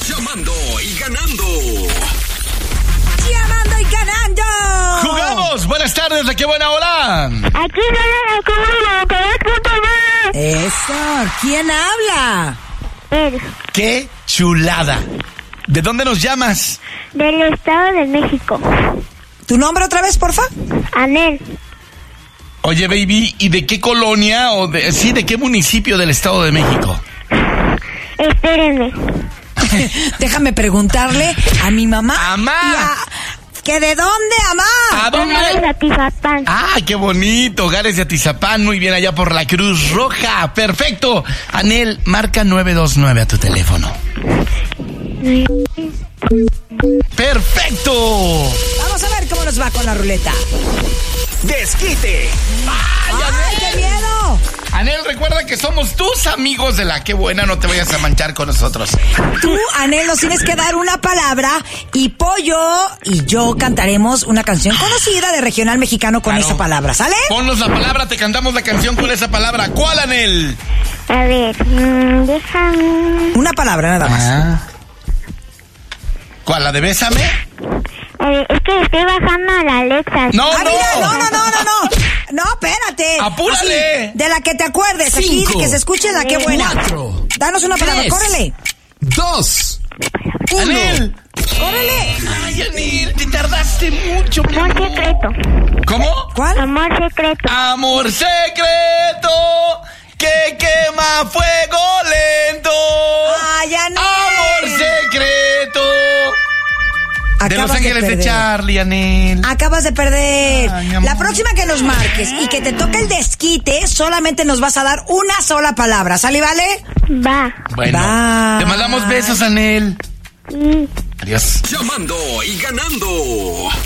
Llamando y ganando. ¡Llamando y ganando! ¡Jugamos! Buenas tardes, ¿de qué buena hora? Aquí Eso, ¿quién habla? Él, ¡Qué chulada! ¿De dónde nos llamas? del Estado de México. ¿Tu nombre otra vez, porfa? Anel, Oye, baby, ¿y de qué colonia o de qué municipio del Estado de México? espérenme. Déjame preguntarle a mi mamá. ¡Amá! ¿Que de dónde, mamá? ¿A dónde? De Atizapán. ¡Ah, qué bonito! Hogares de Atizapán, muy bien, allá por la Cruz Roja. ¡Perfecto! Anel, marca 929 a tu teléfono. ¡Perfecto! Vamos a ver cómo nos va con la ruleta. Desquite. ¡Ay, qué miedo! Anel, recuerda que somos tus amigos de la Qué Buena, no te vayas a manchar con nosotros. Tú, Anel, nos tienes que dar una palabra y Pollo y yo cantaremos una canción conocida de regional mexicano con Claro. esa palabra, ¿sale? Ponnos la palabra, te cantamos la canción con esa palabra. ¿Cuál, Anel? A ver, déjame. Una palabra nada más. ¿Cuál, la de Bésame? A ver, es que estoy bajando a la Alexa. ¡No, Ah, no! mira, no. No, espérate. ¡Apúrale! Así, de la que te acuerdes. Aquí, 5, que se escuche la Qué Buena. 4, Danos una palabra, 3. córrele. 2, 1. ¡Anel! Córrele. ¡Ay, Anel! Te tardaste mucho, mi Amor amor. secreto. ¿Cómo? ¿Cuál? Amor secreto. Amor secreto que quema fuego lento. Ay, Anel. Amor secreto. De Los Acabas Ángeles de perder. Charlie, Anel. Acabas de perder. Ay, mi amor. La próxima que nos marques y que te toque el desquite, solamente nos vas a dar una sola palabra. ¿Sale, vale? Va. Bueno, Bye. te mandamos besos, Anel. Y Adiós. Llamando y ganando.